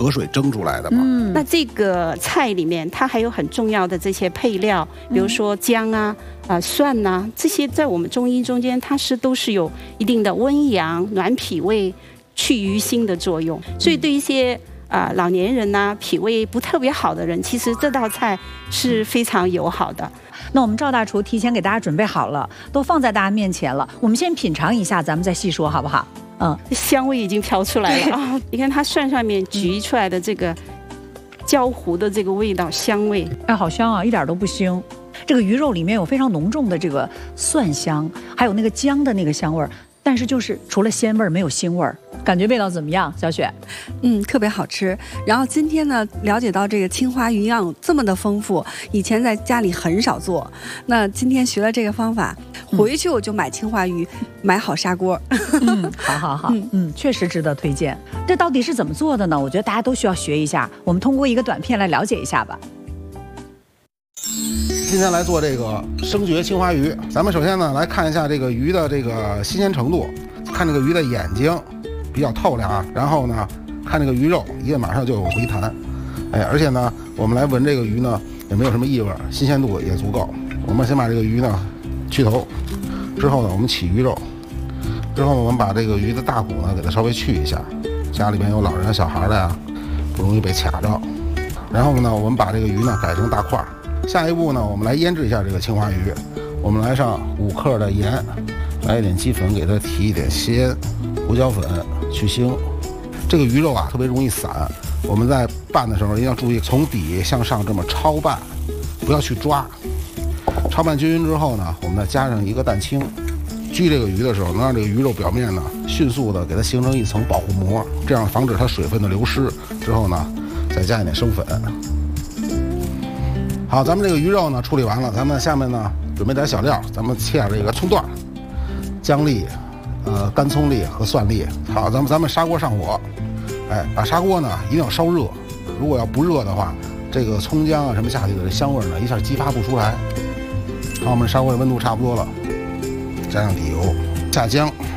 隔水蒸出来的嘛。 那这个菜里面它还有很重要的这些配料，比如说姜啊、蒜呐、这些在我们中医中间它都是有一定的温阳、暖脾胃、去瘀心的作用，所以对一些老年人呐、脾胃不特别好的人，其实这道菜是非常友好的。 那我们赵大厨提前给大家准备好了，都放在大家面前了，我们先品尝一下，咱们再细说好不好？ 香味已经飘出来了啊！你看它蒜上面焗出来的这个焦糊的这个味道香味， 哎，好香啊，一点都不腥。这个鱼肉里面有非常浓重的这个蒜香，还有那个姜的那个香味儿，但是就是除了鲜味儿没有腥味儿。感觉味道怎么样，小雪？ 特别好吃。然后今天呢，了解到这个青花鱼营养这么的丰富，以前在家里很少做。那今天学了这个方法，回去我就买青花鱼，买好砂锅。 好，确实值得推荐。这到底是怎么做的呢？我觉得大家都需要学一下。我们通过一个短片来了解一下吧。 今天来做这个生蕨青花鱼，咱们首先呢来看一下这个鱼的这个新鲜程度，看这个鱼的眼睛比较透亮啊，然后呢看这个鱼肉一马上就有回弹，而且呢我们来闻这个鱼呢也没有什么异味，新鲜度也足够。我们先把这个鱼呢去头，之后呢我们起鱼肉，之后呢我们把这个鱼的大骨呢给它稍微去一下，家里边有老人小孩的呀，不容易被卡着。然后呢我们把这个鱼呢改成大块。下一步呢我们来腌制一下这个青花鱼，我们来上5克的盐，来一点鸡粉给它提一点鲜，胡椒粉去腥。这个鱼肉啊特别容易散，我们在拌的时候一定要注意从底向上这么超拌，不要去抓。超拌均匀之后呢，我们再加上1个蛋清，焗这个鱼的时候能让这个鱼肉表面呢迅速的给它形成一层保护膜，这样防止它水分的流失。之后呢再加一点生粉。好，咱们这个鱼肉呢处理完了，咱们下面呢准备点小料，咱们切点这个葱段、姜粒、干葱粒和蒜粒。好，咱们砂锅上火，把砂锅呢一定要烧热，如果要不热的话，这个葱姜啊什么下去的这香味呢一下激发不出来。好，我们砂锅的温度差不多了，加上底油，下姜，